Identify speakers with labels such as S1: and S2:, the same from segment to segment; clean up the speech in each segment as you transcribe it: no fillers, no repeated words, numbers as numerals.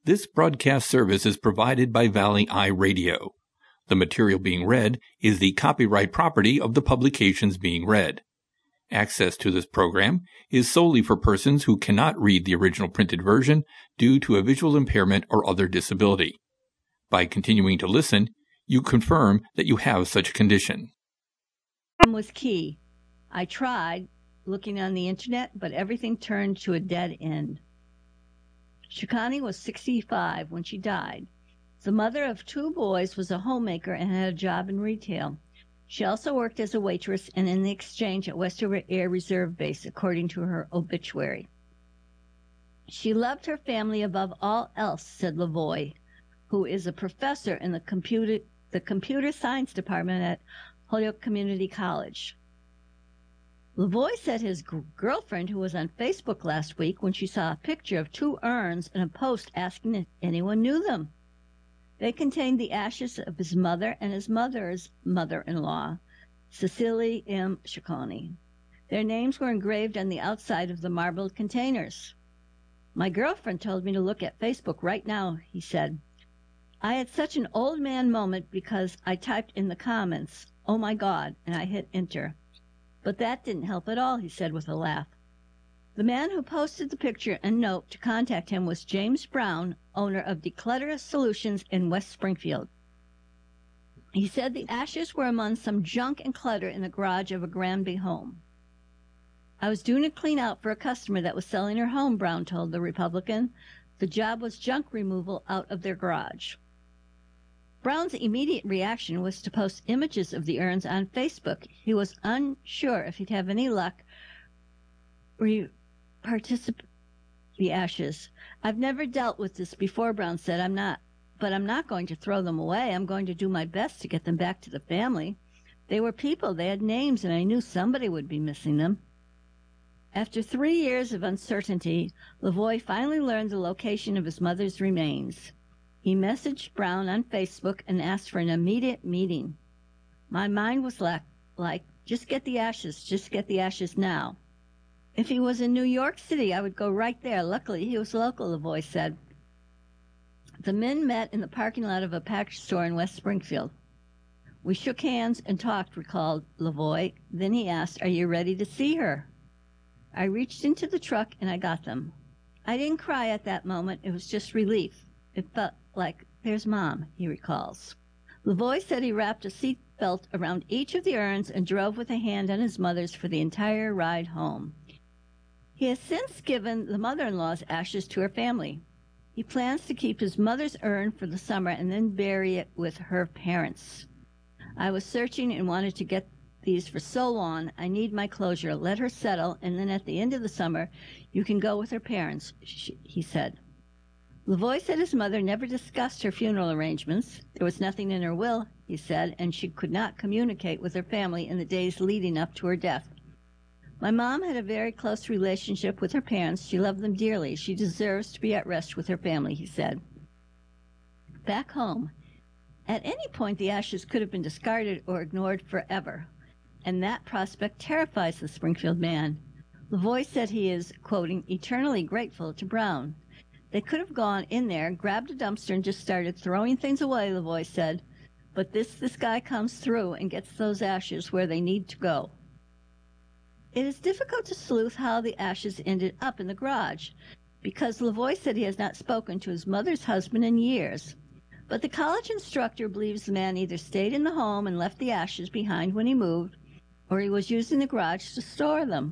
S1: This broadcast service is provided by Valley Eye Radio. The material being read is the copyright property of the publications being read. Access to this program is solely for persons who cannot read the original printed version due to a visual impairment or other disability. By continuing to listen, you confirm that you have such a condition.
S2: Was key. I tried looking on the internet, but everything turned to a dead end. Shikani was 65 when she died. The mother of 2 boys, was a homemaker and had a job in retail. She also worked as a waitress and in the exchange at Westover Air Reserve Base, according to her obituary. She loved her family above all else, said Lavoie, who is a professor in the computer science department at Holyoke Community College. Lavoie said his girlfriend, who was on Facebook last week when she saw a picture of 2 urns and a post asking if anyone knew them. They contained the ashes of his mother and his mother's mother-in-law, Cecily M. Ciccone. Their names were engraved on the outside of the marbled containers. My girlfriend told me to look at Facebook right now, he said. I had such an old man moment because I typed in the comments, "Oh my God," and I hit enter. But that didn't help at all, he said with a laugh. The man who posted the picture and note to contact him was James Brown, owner of Declutter Solutions in West Springfield. He said the ashes were among some junk and clutter in the garage of a Granby home. I was doing a clean out for a customer that was selling her home, Brown told the Republican. The job was junk removal out of their garage. Brown's immediate reaction was to post images of the urns on Facebook. He was unsure if he'd have any luck the ashes. I've never dealt with this before, Brown said. I'm not going to throw them away. I'm going to do my best to get them back to the family. They were people, they had names, and I knew somebody would be missing them. After 3 years of uncertainty, Lavoie finally learned the location of his mother's remains. He messaged Brown on Facebook and asked for an immediate meeting. My mind was like, just get the ashes now. If he was in New York City, I would go right there. Luckily, he was local, Lavoie said. The men met in the parking lot of a package store in West Springfield. We shook hands and talked, recalled Lavoie. Then he asked, "Are you ready to see her?" I reached into the truck and I got them. I didn't cry at that moment. It was just relief. It felt like, there's Mom, he recalls. Lavoie said he wrapped a seat belt around each of the urns and drove with a hand on his mother's for the entire ride home. He has since given the mother-in-law's ashes to her family. He plans to keep his mother's urn for the summer and then bury it with her parents. I was searching and wanted to get these for so long. I need my closure. Let her settle, and then at the end of the summer, you can go with her parents, he said. Lavoie said his mother never discussed her funeral arrangements. There was nothing in her will, he said, and she could not communicate with her family in the days leading up to her death. My mom had a very close relationship with her parents. She loved them dearly. She deserves to be at rest with her family, he said. Back home, at any point the ashes could have been discarded or ignored forever, and that prospect terrifies the Springfield man. Lavoie said he is, quoting, eternally grateful to Brown. They could have gone in there, grabbed a dumpster, and just started throwing things away, Lavoie said. But this guy comes through and gets those ashes where they need to go. It is difficult to sleuth how the ashes ended up in the garage, because Lavoie said he has not spoken to his mother's husband in years. But the college instructor believes the man either stayed in the home and left the ashes behind when he moved, or he was using the garage to store them.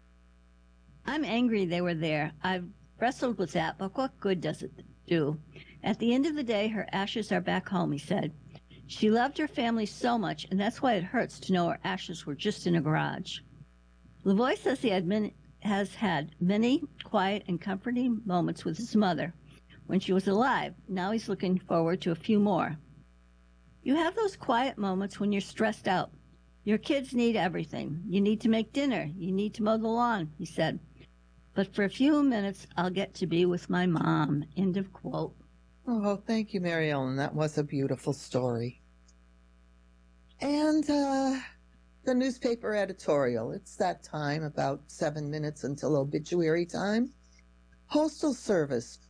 S2: I'm angry they were there. I've wrestled with that, but what good does it do? At the end of the day, her ashes are back home, he said. She loved her family so much, and that's why it hurts to know her ashes were just in a garage. Lavoie says he has had many quiet and comforting moments with his mother when she was alive. Now he's looking forward to a few more. You have those quiet moments when you're stressed out. Your kids need everything. You need to make dinner. You need to mow the lawn, he said. But for a few minutes, I'll get to be with my mom. End of quote.
S3: Oh, thank you, Mary Ellen. That was a beautiful story. And the newspaper editorial. It's that time, about 7 minutes until obituary time. Postal Service